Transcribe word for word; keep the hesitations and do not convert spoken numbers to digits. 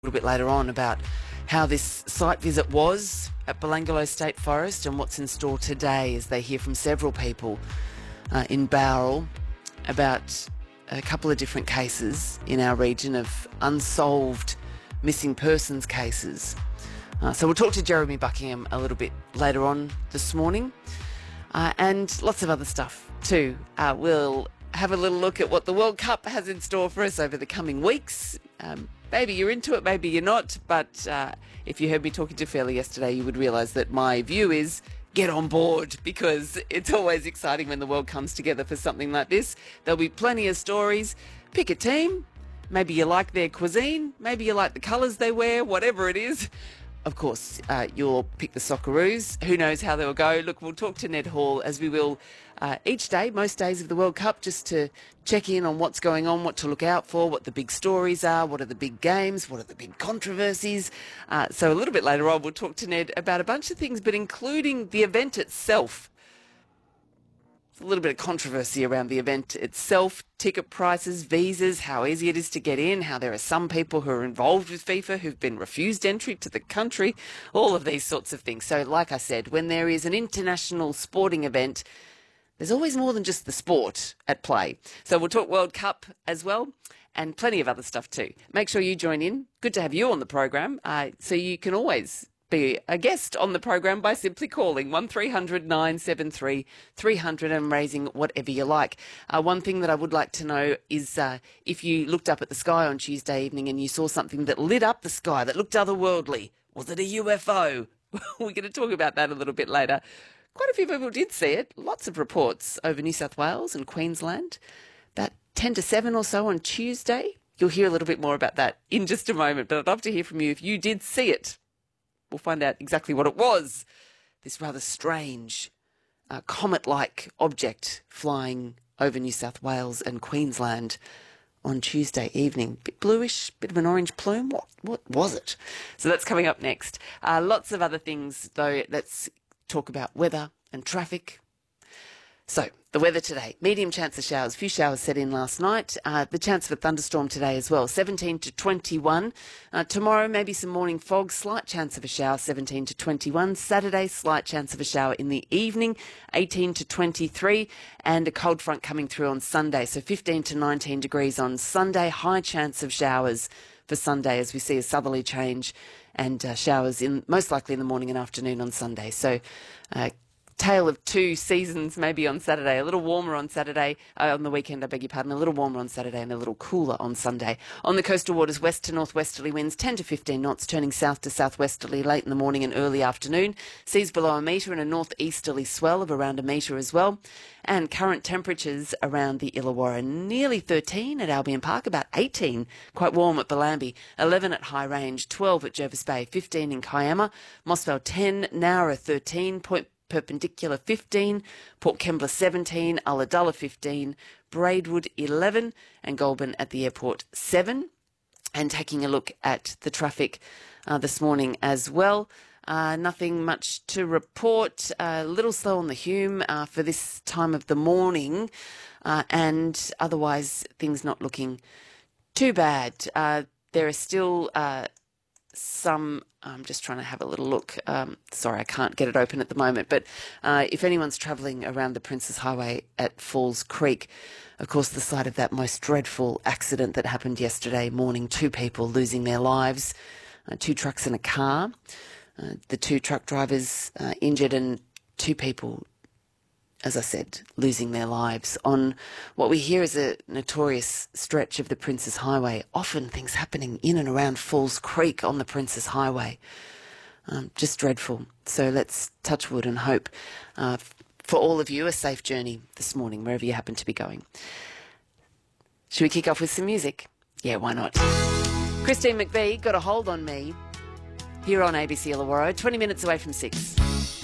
A little bit later on about how this site visit was at Belangolo State Forest and what's in store today as they hear from several people uh, in Bowral about a couple of different cases in our region of unsolved missing persons cases. Uh, so we'll talk to Jeremy Buckingham a little bit later on this morning uh, and lots of other stuff too. Uh, we'll have a little look at what the World Cup has in store for us over the coming weeks. Um, maybe you're into it, maybe you're not, but uh, if you heard me talking to Fairley yesterday, you would realise that my view is get on board, because it's always exciting when the world comes together for something like this. There'll be plenty of stories. Pick a team. Maybe you like their cuisine. Maybe you like the colours they wear, whatever it is. Of course, uh, you'll pick the Socceroos. Who knows how they'll go? Look, we'll talk to Ned Hall, as we will uh, each day, most days of the World Cup, just to check in on what's going on, what to look out for, what the big stories are, what are the big games, what are the big controversies. Uh, so a little bit later on, we'll talk to Ned about a bunch of things, but including the event itself. A little bit of controversy around the event itself, ticket prices, visas, how easy it is to get in, how there are some people who are involved with FIFA who've been refused entry to the country, all of these sorts of things. So like I said, when there is an international sporting event, there's always more than just the sport at play. So we'll talk World Cup as well, and plenty of other stuff too. Make sure you join in. Good to have you on the program. Uh, so you can always be a guest on the program by simply calling one three hundred nine seven three three hundred and raising whatever you like. Uh, one thing that I would like to know is uh, if you looked up at the sky on Tuesday evening and you saw something that lit up the sky, that looked otherworldly, was it a U F O? We're going to talk about that a little bit later. Quite a few people did see it. Lots of reports over New South Wales and Queensland. About ten to seven or so on Tuesday. You'll hear a little bit more about that in just a moment, but I'd love to hear from you if you did see it. We'll find out exactly what it was. This rather strange, uh, comet-like object flying over New South Wales and Queensland on Tuesday evening. Bit bluish, bit of an orange plume. What, what was it? So that's coming up next. Uh, lots of other things, though. Let's talk about weather and traffic. So, the weather today, medium chance of showers. A few showers set in last night. Uh, the chance of a thunderstorm today as well, seventeen to twenty-one. Uh, tomorrow, maybe some morning fog, slight chance of a shower, seventeen to twenty-one. Saturday, slight chance of a shower in the evening, eighteen to twenty-three. And a cold front coming through on Sunday, so fifteen to nineteen degrees on Sunday. High chance of showers for Sunday as we see a southerly change, and uh, showers in most likely in the morning and afternoon on Sunday. So, uh, tale of two seasons maybe on Saturday, a little warmer on Saturday, uh, on the weekend, I beg your pardon, a little warmer on Saturday and a little cooler on Sunday. On the coastal waters, west to northwesterly winds, ten to fifteen knots, turning south to southwesterly late in the morning and early afternoon. Seas below a metre and a northeasterly swell of around a metre as well. And current temperatures around the Illawarra, nearly thirteen at Albion Park, about eighteen, quite warm at Bellambi, eleven at High Range, twelve at Jervis Bay, fifteen in Kiama, Mossvale ten, Nowra thirteen, Point Perpendicular fifteen, Port Kembla seventeen, Ulladulla fifteen, Braidwood eleven, and Goulburn at the airport seven. And taking a look at the traffic uh, this morning as well. Uh, nothing much to report. A uh, little slow on the Hume uh, for this time of the morning, uh, and otherwise things not looking too bad. Uh, there are still uh, some. I'm just trying to have a little look. Um, sorry, I can't get it open at the moment. But uh, if anyone's travelling around the Princes Highway at Falls Creek, of course, the site of that most dreadful accident that happened yesterday morning, two people losing their lives, uh, two trucks and a car. Uh, the two truck drivers uh, injured and two people, as I said, losing their lives on what we hear is a notorious stretch of the Princes Highway. Often things happening in and around Falls Creek on the Princes Highway. Um, just dreadful. So let's touch wood and hope uh, for all of you a safe journey this morning, wherever you happen to be going. Should we kick off with some music? Yeah, why not? Christine McVie, Got a Hold on Me, here on A B C Illawarra, twenty minutes away from six.